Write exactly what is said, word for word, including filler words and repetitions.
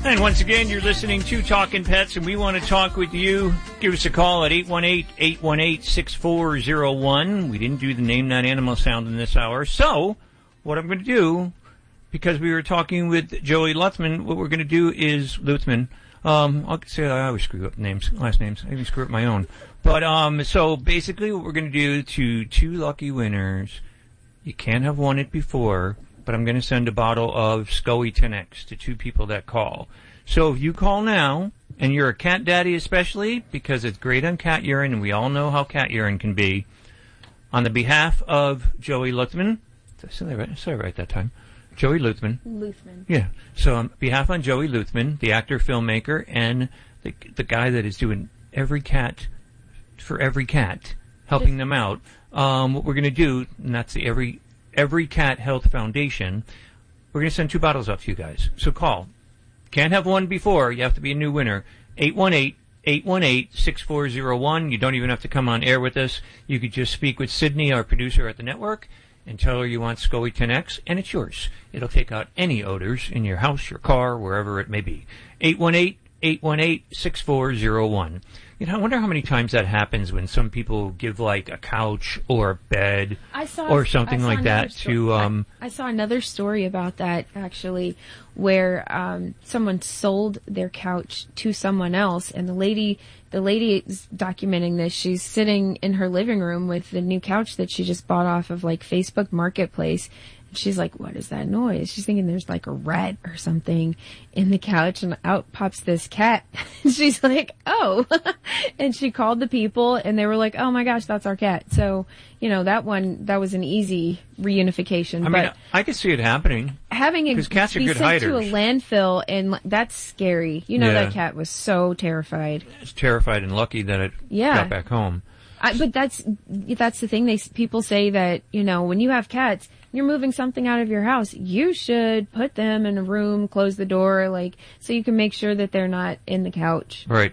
And once again, you're listening to Talking Pets, and we want to talk with you. Give us a call at eight one eight, eight one eight, six four zero one. We didn't do the Name That Animal sound in this hour. So, what I'm going to do, because we were talking with Joey Luthman, what we're going to do is, Luthman, um, I'll say I always screw up names, last names. I even screw up my own. But, um, so basically what we're going to do to two lucky winners, you can't have won it before, but I'm going to send a bottle of SCOE ten X to two people that call. So if you call now, and you're a cat daddy especially, because it's great on cat urine, and we all know how cat urine can be, on the behalf of Joey Luthman, did I say that right? I said it right that time. Joey Luthman. Luthman. Yeah. So on behalf on Joey Luthman, the actor, filmmaker, and the the guy that is doing every cat, for every cat, helping Just, them out, um, what we're going to do, and that's the Every... Every Cat Health Foundation, we're going to send two bottles up to you guys. So call. Can't have one before. You have to be a new winner. eight one eight, eight one eight, six four zero one. You don't even have to come on air with us. You could just speak with Sydney, our producer at the network, and tell her you want SCOE ten X, and it's yours. It'll take out any odors in your house, your car, wherever it may be. eight one eight, eight one eight, six four zero one. You know, I wonder how many times that happens when some people give, like, a couch or a bed I saw, or something like that sto- to... Um, I, I saw another story about that, actually, where um, someone sold their couch to someone else, and the lady... The lady is documenting this. She's sitting in her living room with the new couch that she just bought off of, like, Facebook Marketplace. And she's like, what is that noise? She's thinking there's, like, a rat or something in the couch. And out pops this cat. And she's like, oh. And she called the people, and they were like, oh, my gosh, that's our cat. So, you know, that one, that was an easy reunification. I but mean, I could see it happening. Having it cats are be good sent hiders. to a landfill, and that's scary. You know, Yeah. that cat was so terrified. It's terrified and lucky that it Yeah. got back home. I, but that's that's the thing. They people say that, you know, when you have cats, you're moving something out of your house, you should put them in a room, close the door, like, so you can make sure that they're not in the couch. Right.